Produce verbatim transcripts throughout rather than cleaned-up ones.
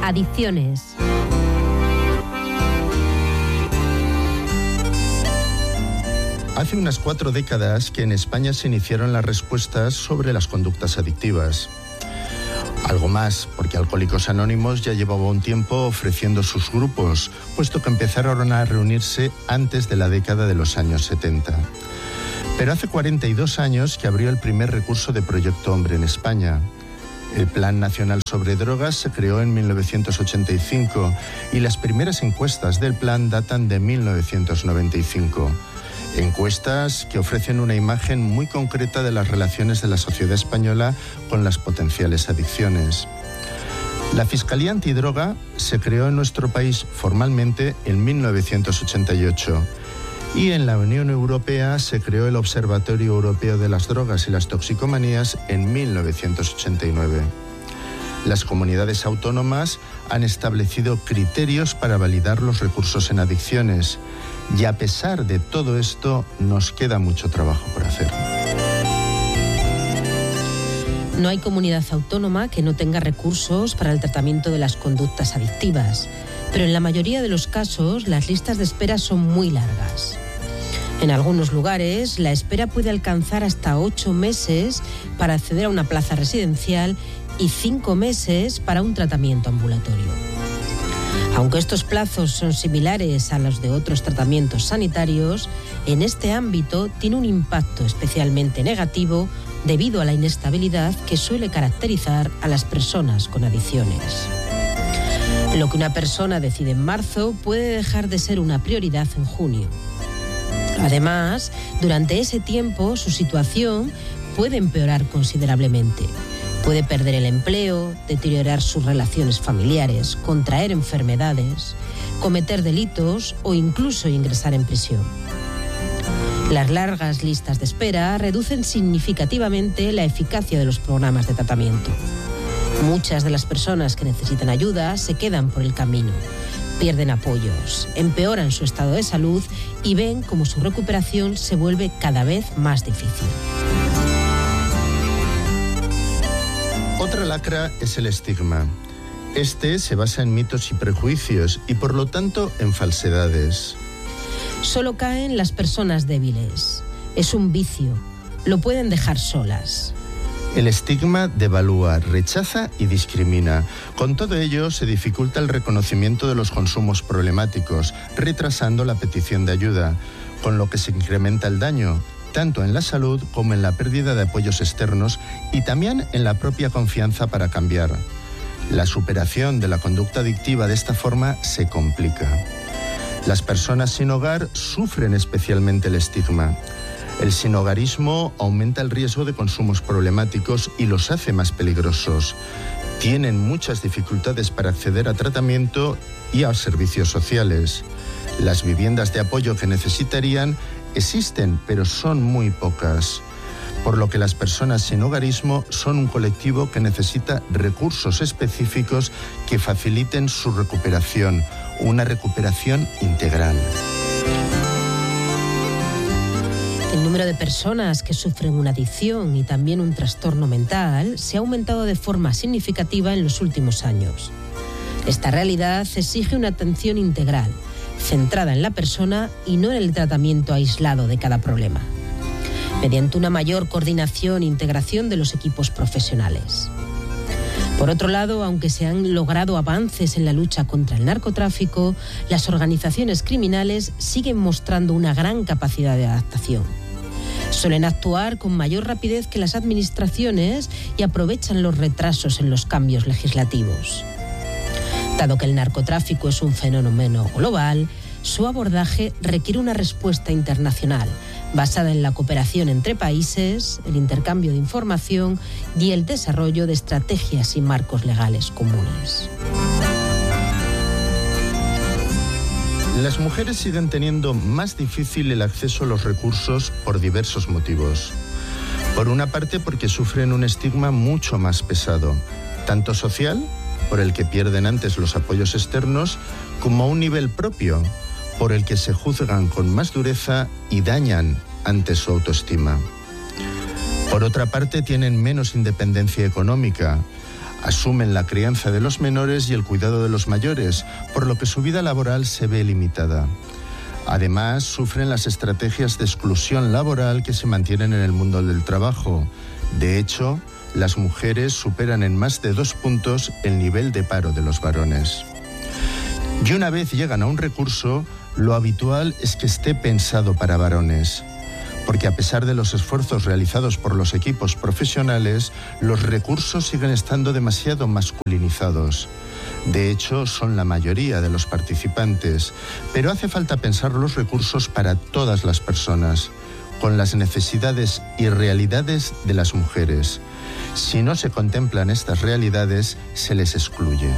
Adicciones. Hace unas cuatro décadas que en España se iniciaron las respuestas sobre las conductas adictivas. Algo más, porque Alcohólicos Anónimos ya llevaba un tiempo ofreciendo sus grupos, puesto que empezaron a reunirse antes de la década de los años setenta. Pero hace cuarenta y dos años que abrió el primer recurso de Proyecto Hombre en España. El Plan Nacional sobre Drogas se creó en mil novecientos ochenta y cinco y las primeras encuestas del plan datan de mil novecientos noventa y cinco. Encuestas que ofrecen una imagen muy concreta de las relaciones de la sociedad española con las potenciales adicciones. La Fiscalía Antidroga se creó en nuestro país formalmente en mil novecientos ochenta y ocho y en la Unión Europea se creó el Observatorio Europeo de las Drogas y las Toxicomanías en mil novecientos ochenta y nueve. Las comunidades autónomas han establecido criterios para validar los recursos en adicciones. Y a pesar de todo esto, nos queda mucho trabajo por hacer. No hay comunidad autónoma que no tenga recursos para el tratamiento de las conductas adictivas, pero en la mayoría de los casos las listas de espera son muy largas. En algunos lugares, la espera puede alcanzar hasta ocho meses para acceder a una plaza residencial y cinco meses para un tratamiento ambulatorio. Aunque estos plazos son similares a los de otros tratamientos sanitarios, en este ámbito tiene un impacto especialmente negativo debido a la inestabilidad que suele caracterizar a las personas con adicciones. Lo que una persona decide en marzo puede dejar de ser una prioridad en junio. Además, durante ese tiempo su situación puede empeorar considerablemente. Puede perder el empleo, deteriorar sus relaciones familiares, contraer enfermedades, cometer delitos o incluso ingresar en prisión. Las largas listas de espera reducen significativamente la eficacia de los programas de tratamiento. Muchas de las personas que necesitan ayuda se quedan por el camino, pierden apoyos, empeoran su estado de salud y ven cómo su recuperación se vuelve cada vez más difícil. Otra lacra es el estigma. Este se basa en mitos y prejuicios y por lo tanto en falsedades. Solo caen las personas débiles. Es un vicio. Lo pueden dejar solas. El estigma devalúa, rechaza y discrimina. Con todo ello se dificulta el reconocimiento de los consumos problemáticos, retrasando la petición de ayuda, con lo que se incrementa el daño, tanto en la salud como en la pérdida de apoyos externos y también en la propia confianza para cambiar. La superación de la conducta adictiva de esta forma se complica. Las personas sin hogar sufren especialmente el estigma. El sinhogarismo aumenta el riesgo de consumos problemáticos y los hace más peligrosos. Tienen muchas dificultades para acceder a tratamiento y a servicios sociales. Las viviendas de apoyo que necesitarían existen, pero son muy pocas, por lo que las personas sin hogarismo son un colectivo que necesita recursos específicos que faciliten su recuperación, una recuperación integral. El número de personas que sufren una adicción y también un trastorno mental se ha aumentado de forma significativa en los últimos años. Esta realidad exige una atención integral, centrada en la persona y no en el tratamiento aislado de cada problema, mediante una mayor coordinación e integración de los equipos profesionales. Por otro lado, aunque se han logrado avances en la lucha contra el narcotráfico, las organizaciones criminales siguen mostrando una gran capacidad de adaptación. Suelen actuar con mayor rapidez que las administraciones y aprovechan los retrasos en los cambios legislativos. Dado que el narcotráfico es un fenómeno global, su abordaje requiere una respuesta internacional, basada en la cooperación entre países, el intercambio de información y el desarrollo de estrategias y marcos legales comunes. Las mujeres siguen teniendo más difícil el acceso a los recursos por diversos motivos. Por una parte, porque sufren un estigma mucho más pesado, tanto social, por el que pierden antes los apoyos externos, como a un nivel propio, por el que se juzgan con más dureza y dañan antes su autoestima. Por otra parte, tienen menos independencia económica, Asumen la crianza de los menores y el cuidado de los mayores, por lo que su vida laboral se ve limitada. Además, sufren las estrategias de exclusión laboral que se mantienen en el mundo del trabajo. De hecho, las mujeres superan en más de dos puntos el nivel de paro de los varones. Y una vez llegan a un recurso, lo habitual es que esté pensado para varones, porque a pesar de los esfuerzos realizados por los equipos profesionales, los recursos siguen estando demasiado masculinizados. De hecho, son la mayoría de los participantes, pero hace falta pensar los recursos para todas las personas, con las necesidades y realidades de las mujeres. Si no se contemplan estas realidades, se les excluye.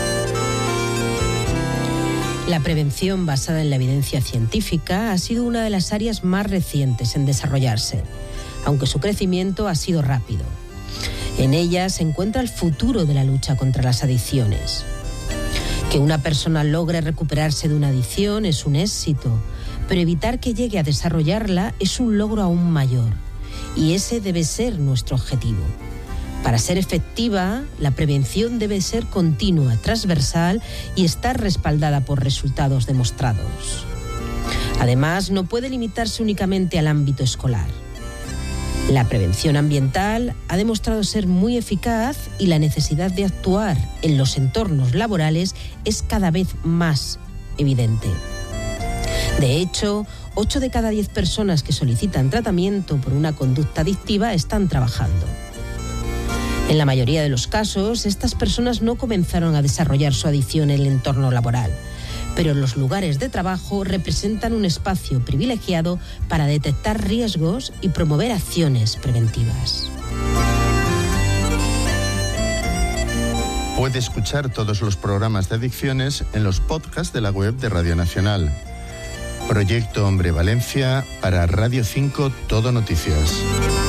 La prevención basada en la evidencia científica ha sido una de las áreas más recientes en desarrollarse, aunque su crecimiento ha sido rápido. En ella se encuentra el futuro de la lucha contra las adicciones. Que una persona logre recuperarse de una adicción es un éxito, pero evitar que llegue a desarrollarla es un logro aún mayor, y ese debe ser nuestro objetivo. Para ser efectiva, la prevención debe ser continua, transversal y estar respaldada por resultados demostrados. Además, no puede limitarse únicamente al ámbito escolar. La prevención ambiental ha demostrado ser muy eficaz y la necesidad de actuar en los entornos laborales es cada vez más evidente. De hecho, ocho de cada diez personas que solicitan tratamiento por una conducta adictiva están trabajando. En la mayoría de los casos, estas personas no comenzaron a desarrollar su adicción en el entorno laboral, pero los lugares de trabajo representan un espacio privilegiado para detectar riesgos y promover acciones preventivas. Puede escuchar todos los programas de adicciones en los podcasts de la web de Radio Nacional. Proyecto Hombre Valencia para Radio cinco Todo Noticias.